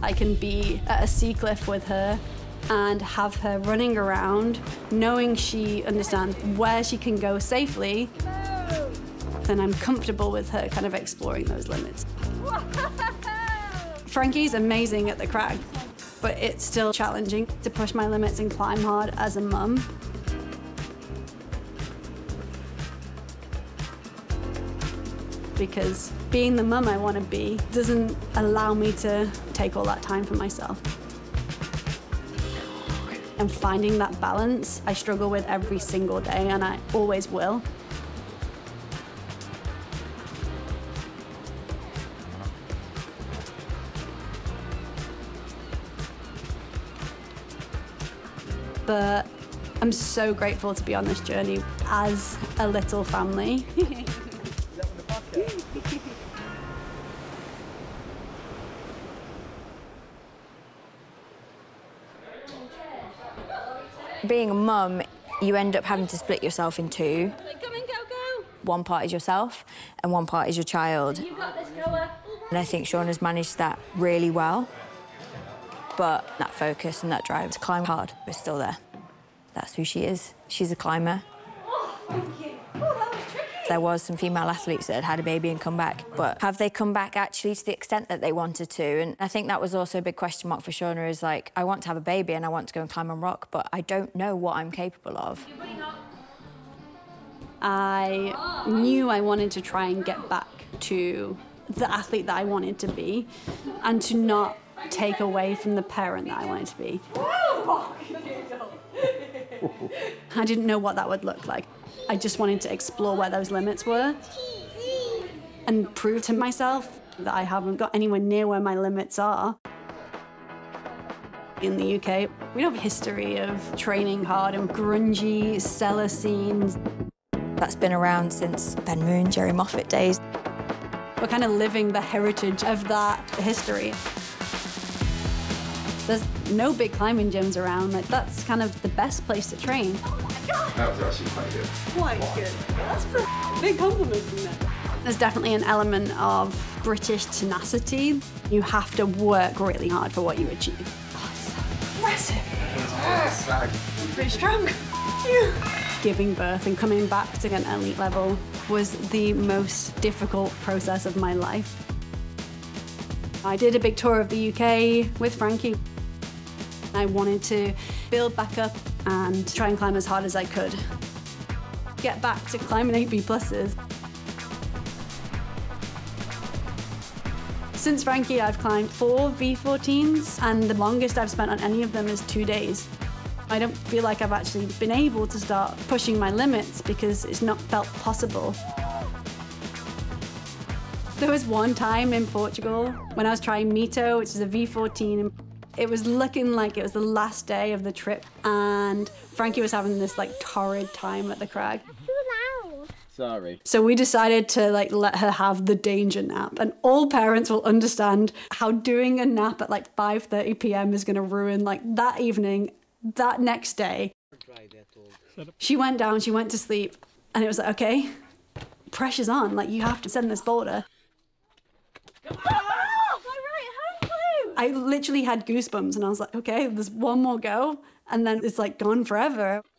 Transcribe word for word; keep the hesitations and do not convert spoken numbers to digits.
I can be at a sea cliff with her and have her running around, knowing she understands where she can go safely, then I'm comfortable with her kind of exploring those limits. Frankie's amazing at the crag, but it's still challenging to push my limits and climb hard as a mum. Because being the mum I want to be doesn't allow me to take all that time for myself. And finding that balance, I struggle with every single day, and I always will. But I'm so grateful to be on this journey as a little family. Being a mum, you end up having to split yourself in two. Go and go, go. One part is yourself and one part is your child. You got this, Goa. And I think Shauna's managed that really well. But that focus and that drive to climb hard is still there. That's who she is. She's a climber. Oh, thank you. Oh, that was tricky. There was some female athletes that had had a baby and come back, but have they come back actually to the extent that they wanted to? And I think that was also a big question mark for Shauna, is like, I want to have a baby and I want to go and climb on rock, but I don't know what I'm capable of. I knew I wanted to try and get back to the athlete that I wanted to be and to not take away from the parent that I wanted to be. I didn't know what that would look like. I just wanted to explore where those limits were and prove to myself that I haven't got anywhere near where my limits are. In the U K, we don't have a history of training hard and grungy cellar scenes. That's been around since Ben Moon, Jerry Moffat days. We're kind of living the heritage of that history. There's no big climbing gyms around. Like, that's kind of the best place to train. That was actually quite good. Quite good. That's a big compliment, isn't it? There's definitely an element of British tenacity. You have to work really hard for what you achieve. Impressive. Pretty strong. Giving birth and coming back to an elite level was the most difficult process of my life. I did a big tour of the U K with Frankie. I wanted to build back up and try and climb as hard as I could. Get back to climbing eight B pluses. Since Frankie, I've climbed four V fourteens, and the longest I've spent on any of them is two days. I don't feel like I've actually been able to start pushing my limits because it's not felt possible. There was one time in Portugal when I was trying Mito, which is a V fourteen. It was looking like it was the last day of the trip, and Frankie was having this like torrid time at the crag. Too loud. Sorry. So we decided to like let her have the danger nap, and all parents will understand how doing a nap at like five thirty p m is going to ruin like that evening, that next day. She went down, she went to sleep, and it was like, okay, pressure's on, like you have to send this boulder. I literally had goosebumps and I was like, okay, there's one more go and then it's like gone forever.